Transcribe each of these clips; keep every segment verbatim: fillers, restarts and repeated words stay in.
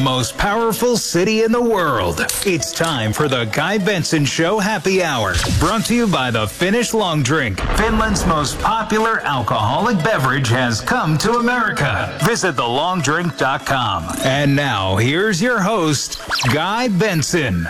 Most powerful city in the world. It's time for the Guy Benson Show Happy Hour. Brought to you by the Finnish Long Drink. Finland's most popular alcoholic beverage has come to America. Visit the long drink dot com. And now, here's your host, Guy Benson.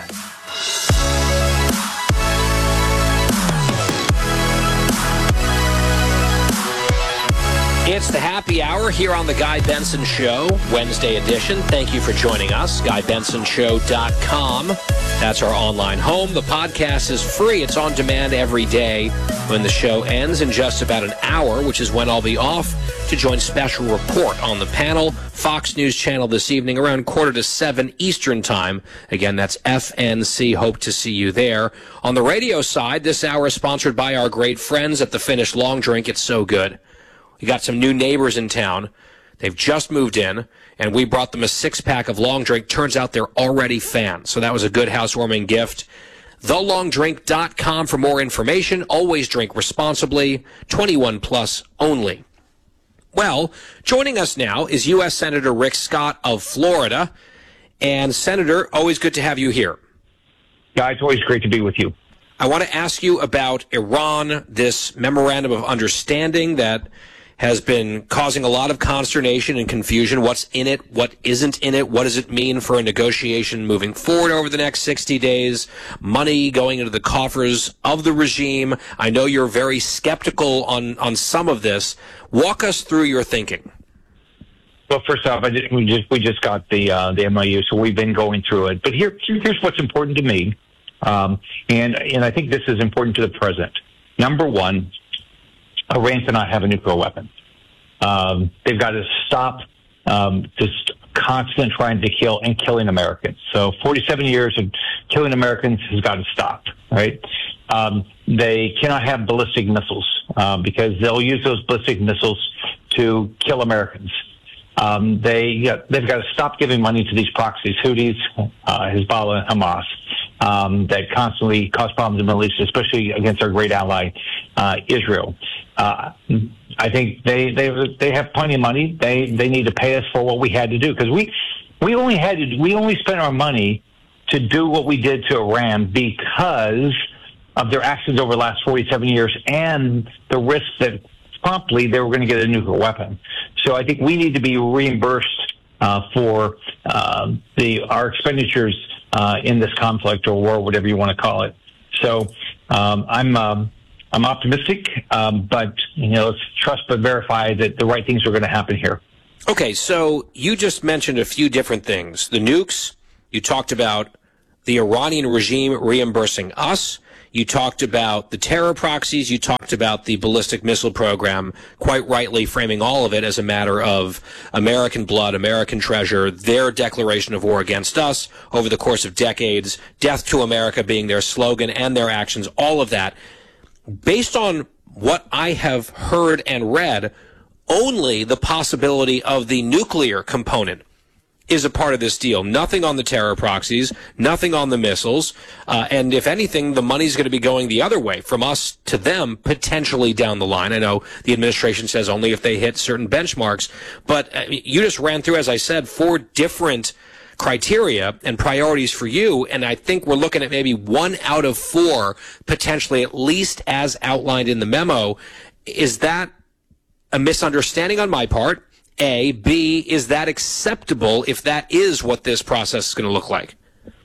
It's the happy hour here on the Guy Benson Show, Wednesday edition. Thank you for joining us, guy benson show dot com. That's our online home. The podcast is free. It's on demand every day when the show ends in just about an hour, which is when I'll be off to join Special Report on the panel, Fox News Channel this evening around quarter to seven Eastern Time. Again, that's F N C. Hope to see you there. On the radio side, this hour is sponsored by our great friends at the Finnish Long Drink. It's so good. We got some new neighbors in town. They've just moved in, and we brought them a six-pack of Long Drink. Turns out they're already fans, so that was a good housewarming gift. the long drink dot com for more information. Always drink responsibly. twenty-one plus only. Well, joining us now is U S Senator Rick Scott of Florida. And, Senator, always good to have you here. Guys, always great to be with you. I want to ask you about Iran, this memorandum of understanding that has been causing a lot of consternation and confusion. What's in it? What isn't in it? What does it mean for a negotiation moving forward over the next sixty days? Money going into the coffers of the regime. I know you're very skeptical on, on some of this. Walk us through your thinking. Well, first off, I just, we just we just got the uh, the M O U, so we've been going through it. But here here's what's important to me, um, and and I think this is important to the president. Number one, Iran cannot have a nuclear weapon. Um, they've got to stop um, just constant trying to kill and killing Americans. So forty-seven years of killing Americans has got to stop, right? Um, they cannot have ballistic missiles uh, because they'll use those ballistic missiles to kill Americans. Um, they, yeah, they've got to stop giving money to these proxies, Houthis, uh, Hezbollah, and Hamas, um, that constantly cause problems in the Middle East, especially against our great ally, uh, Israel. Uh, I think they, they, they have plenty of money. They, they need to pay us for what we had to do, because we, we only had to, we only spent our money to do what we did to Iran because of their actions over the last forty-seven years and the risk that promptly they were going to get a nuclear weapon. So I think we need to be reimbursed uh, for uh, the our expenditures uh, in this conflict or war, whatever you want to call it. So um, I'm um, I'm optimistic, um, but you know, let's trust but verify that the right things are going to happen here. Okay, so you just mentioned a few different things. The nukes, you talked about the Iranian regime reimbursing us. You talked about the terror proxies. You talked about the ballistic missile program, quite rightly framing all of it as a matter of American blood, American treasure, their declaration of war against us over the course of decades, death to America being their slogan and their actions, all of that. Based on what I have heard and read, only the possibility of the nuclear component is a part of this deal. Nothing on the terror proxies, nothing on the missiles, uh, and if anything, the money's going to be going the other way, from us to them, potentially down the line. I know the administration says only if they hit certain benchmarks, but uh, you just ran through, as I said, four different criteria and priorities for you, and I think we're looking at maybe one out of four, potentially, at least as outlined in the memo. Is that a misunderstanding on my part? A. B, is that acceptable if that is what this process is going to look like?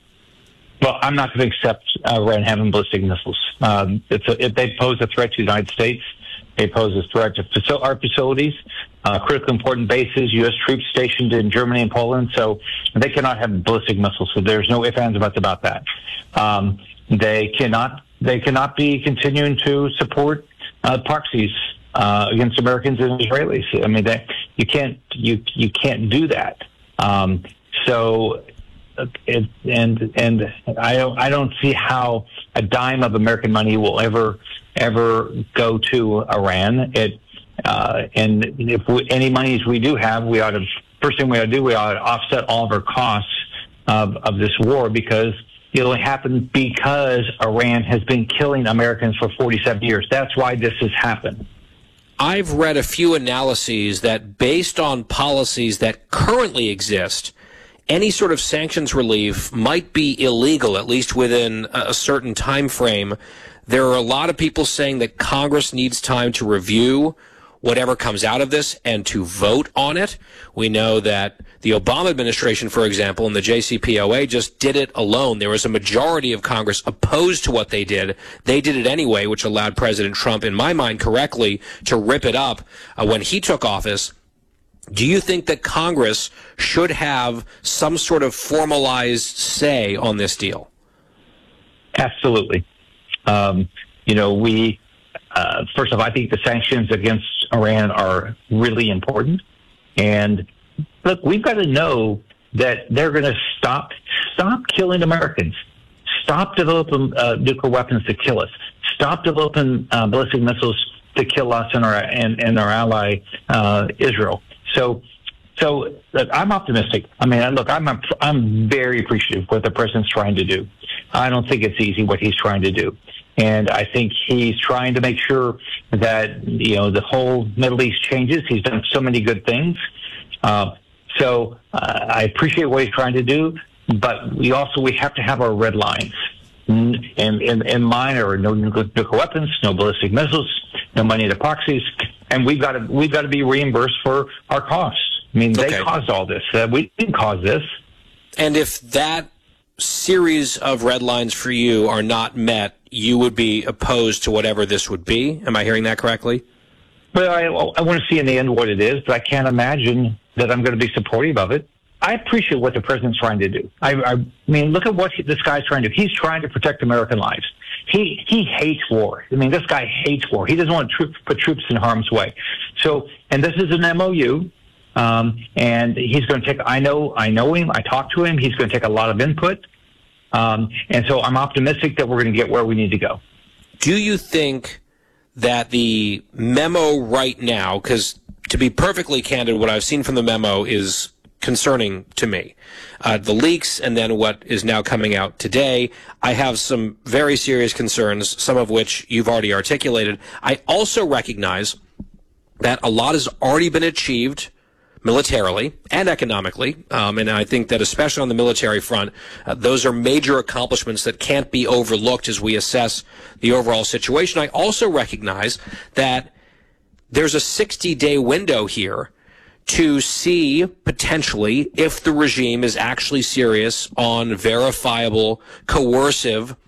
Well, I'm not going to accept uh, Iran having ballistic missiles. Um, it's a, it, they pose a threat to the United States. They pose a threat to facil- our facilities, uh, critically important bases, U S troops stationed in Germany and Poland. So they cannot have ballistic missiles. So there's no ifs, ands, or buts about that. Um, they cannot. They cannot be continuing to support uh, proxies Uh, against Americans and Israelis. I mean, that you can't you you can't do that. Um, so, it, and and I don't I don't see how a dime of American money will ever ever go to Iran. It uh, and if we, any monies we do have, we ought to first thing we ought to do we ought to offset all of our costs of of this war, because it only happened because Iran has been killing Americans for forty-seven years. That's why this has happened. I've read a few analyses that, based on policies that currently exist any sort of sanctions relief might be illegal, at least within a certain time frame. There are a lot of people saying that Congress needs time to review whatever comes out of this and to vote on it. We know that the Obama administration, for example, and the J C P O A just did it alone. There was a majority of Congress opposed to what they did. They did it anyway, which allowed President Trump, in my mind correctly, to rip it up uh, when he took office. Do you think that Congress should have some sort of formalized say on this deal? Absolutely. Um, you know, we, uh, first of all, I think the sanctions against Iran are really important. And look, we've got to know that they're going to stop, stop killing Americans, stop developing uh, nuclear weapons to kill us, stop developing uh, ballistic missiles to kill us and our, and, and our ally, uh, Israel. So, so look, I'm optimistic. I mean, look, I'm, I'm very appreciative of what the president's trying to do. I don't think it's easy what he's trying to do. And I think he's trying to make sure that, you know, the whole Middle East changes. He's done so many good things. Uh, so uh, I appreciate what he's trying to do, but we also, we have to have our red lines. And in, in mine are no nuclear weapons, no ballistic missiles, no money into proxies, and we've got to, we've got to be reimbursed for our costs. I mean, they okay. caused all this. Uh, we didn't cause this. And if that series of red lines for you are not met, you would be opposed to whatever this would be. Am I hearing that correctly? Well, I, I want to see in the end what it is, but I can't imagine that I'm going to be supportive of it. I appreciate what the president's trying to do. I, I mean, look at what he, this guy's trying to do. He's trying to protect American lives. He he hates war. I mean, this guy hates war. He doesn't want to troop, put troops in harm's way. So, and this is an M O U, um, and he's going to take. I know, I know him. I talked to him. He's going to take a lot of input. Um, and so I'm optimistic that we're going to get where we need to go. Do you think that the memo right now, because to be perfectly candid, what I've seen from the memo is concerning to me. Uh, the leaks and then what is now coming out today, I have some very serious concerns, some of which you've already articulated. I also recognize that a lot has already been achieved militarily and economically, um, and I think that especially on the military front, uh, those are major accomplishments that can't be overlooked as we assess the overall situation. I also recognize that there's a sixty-day window here to see potentially if the regime is actually serious on verifiable, coercive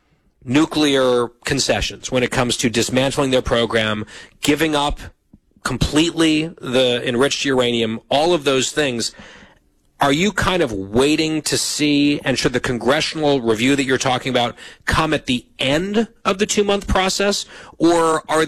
nuclear concessions when it comes to dismantling their program, giving up completely the enriched uranium, all of those things. Are you kind of waiting to see, and should the congressional review that you're talking about come at the end of the two-month process, or are